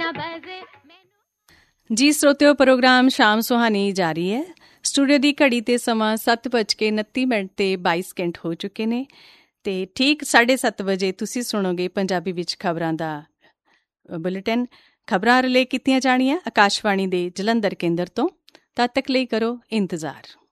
ਜੀ ਸਰੋਤਿਓ, ਪ੍ਰੋਗਰਾਮ ਸ਼ਾਮ ਸੁਹਾਨੀ ਜਾਰੀ ਹੈ। ਸਟੂਡੀਓ ਦੀ ਘੜੀ 'ਤੇ ਸਮਾਂ 7:29 ਤੇ 22 ਸਕਿੰਟ ਹੋ ਚੁੱਕੇ ਨੇ ਅਤੇ ਠੀਕ 7:30 ਵਜੇ ਤੁਸੀਂ ਸੁਣੋਗੇ ਪੰਜਾਬੀ ਵਿੱਚ ਖਬਰਾਂ ਦਾ ਬੁਲੇਟਿਨ। ਖਬਰਾਂ ਰਿਲੇ ਕੀਤੀਆਂ ਜਾਣੀਆਂ ਆਕਾਸ਼ਵਾਣੀ ਦੇ ਜਲੰਧਰ ਕੇਂਦਰ ਤੋਂ। ਤਦ ਤੱਕ ਲਈ ਕਰੋ ਇੰਤਜ਼ਾਰ।